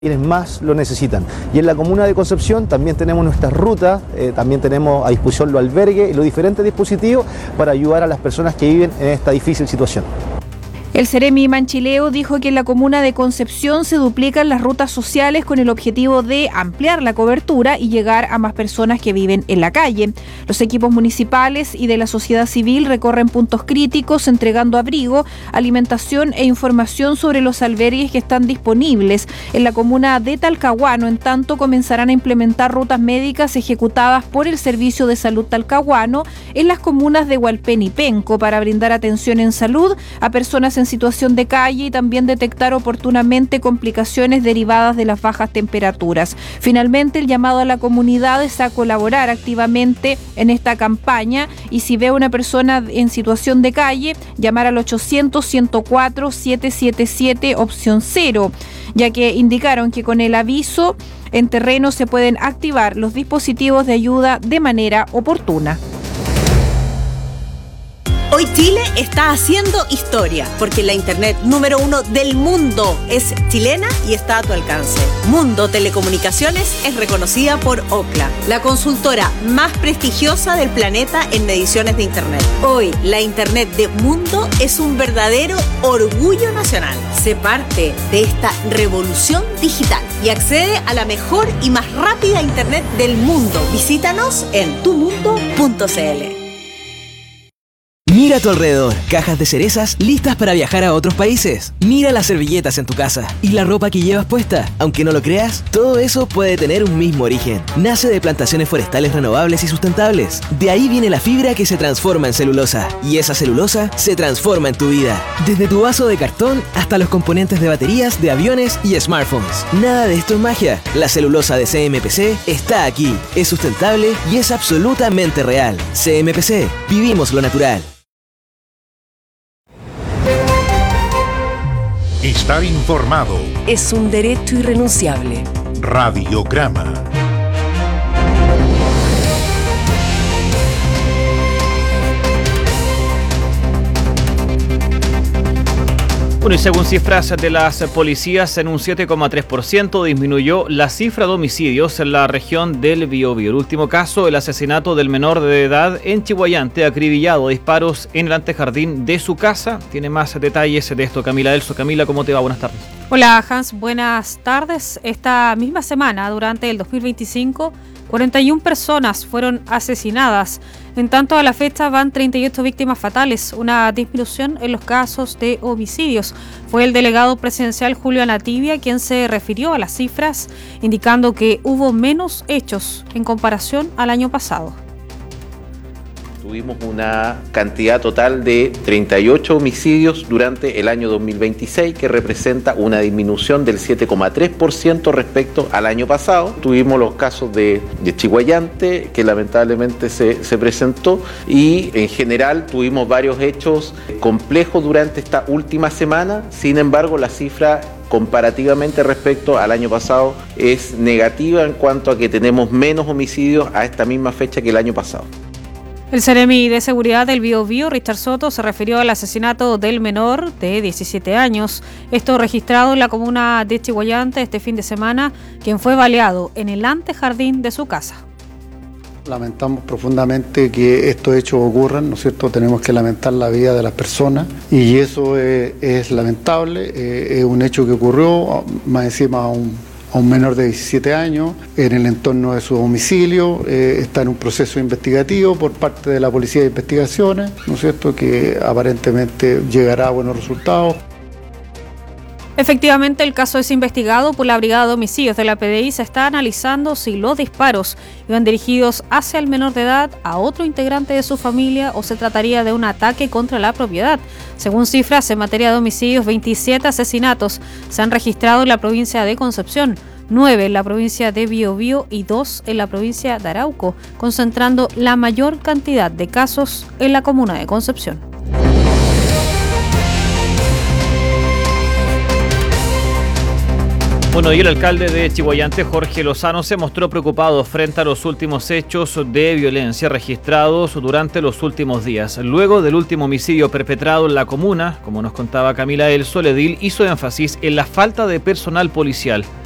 quienes más lo necesitan. Y en la comuna de Concepción también tenemos nuestras rutas, también tenemos a disposición los albergues y los diferentes dispositivos para ayudar a las personas que viven en esta difícil situación. El Seremi Manchileo dijo que en la comuna de Concepción se duplican las rutas sociales con el objetivo de ampliar la cobertura y llegar a más personas que viven en la calle. Los equipos municipales y de la sociedad civil recorren puntos críticos entregando abrigo, alimentación e información sobre los albergues que están disponibles. En la comuna de Talcahuano, en tanto, comenzarán a implementar rutas médicas ejecutadas por el Servicio de Salud Talcahuano en las comunas de Hualpén y Penco para brindar atención en salud a personas en situación de calle y también detectar oportunamente complicaciones derivadas de las bajas temperaturas. Finalmente, el llamado a la comunidad es a colaborar activamente en esta campaña y si ve a una persona en situación de calle, llamar al 800-104-777 opción 0, ya que indicaron que con el aviso en terreno se pueden activar los dispositivos de ayuda de manera oportuna. Hoy Chile está haciendo historia, porque la internet número 1 del mundo es chilena y está a tu alcance. Mundo Telecomunicaciones es reconocida por Ookla, la consultora más prestigiosa del planeta en mediciones de internet. Hoy, la internet de Mundo es un verdadero orgullo nacional. Sé parte de esta revolución digital y accede a la mejor y más rápida internet del mundo. Visítanos en tumundo.cl. Mira a tu alrededor, cajas de cerezas listas para viajar a otros países. Mira las servilletas en tu casa y la ropa que llevas puesta. Aunque no lo creas, todo eso puede tener un mismo origen. Nace de plantaciones forestales renovables y sustentables. De ahí viene la fibra que se transforma en celulosa. Y esa celulosa se transforma en tu vida. Desde tu vaso de cartón hasta los componentes de baterías, de aviones y smartphones. Nada de esto es magia. La celulosa de CMPC está aquí. Es sustentable y es absolutamente real. CMPC, vivimos lo natural. Estar informado es un derecho irrenunciable. Radiograma. Bueno, y según cifras de las policías, en un 7,3% disminuyó la cifra de homicidios en la región del Biobío. El último caso, el asesinato del menor de edad en Chihuayante, acribillado a disparos en el antejardín de su casa. Tiene más detalles de esto Camila Elso. Camila, ¿cómo te va? Buenas tardes. Hola Hans, buenas tardes. Esta misma semana, durante el 2025, 41 personas fueron asesinadas. En tanto, a la fecha van 38 víctimas fatales, una disminución en los casos de homicidios. Fue el delegado presidencial Julio Anativia quien se refirió a las cifras, indicando que hubo menos hechos en comparación al año pasado. Tuvimos una cantidad total de 38 homicidios durante el año 2026, que representa una disminución del 7,3% respecto al año pasado. Tuvimos los casos de Chihuayante, que lamentablemente se presentó, y en general tuvimos varios hechos complejos durante esta última semana. Sin embargo, la cifra comparativamente respecto al año pasado es negativa en cuanto a que tenemos menos homicidios a esta misma fecha que el año pasado. El Seremi de Seguridad del Biobío, Richard Soto, se refirió al asesinato del menor de 17 años. Esto registrado en la comuna de Chihuayante este fin de semana, quien fue baleado en el antejardín de su casa. Lamentamos profundamente que estos hechos ocurran, ¿no es cierto? Tenemos que lamentar la vida de las personas y eso es lamentable. Es un hecho que ocurrió, más encima a un menor de 17 años en el entorno de su domicilio. Está en un proceso investigativo por parte de la Policía de Investigaciones, ¿no es cierto?, que aparentemente llegará a buenos resultados. Efectivamente, el caso es investigado por la Brigada de Homicidios de la PDI. Se está analizando si los disparos iban dirigidos hacia el menor de edad, a otro integrante de su familia, o se trataría de un ataque contra la propiedad. Según cifras en materia de homicidios, 27 asesinatos se han registrado en la provincia de Concepción, 9 en la provincia de Biobío y 2 en la provincia de Arauco, concentrando la mayor cantidad de casos en la comuna de Concepción. Bueno, y el alcalde de Chihuayante, Jorge Lozano, se mostró preocupado frente a los últimos hechos de violencia registrados durante los últimos días. Luego del último homicidio perpetrado en la comuna, como nos contaba Camila Elso, el edil hizo énfasis en la falta de personal policial.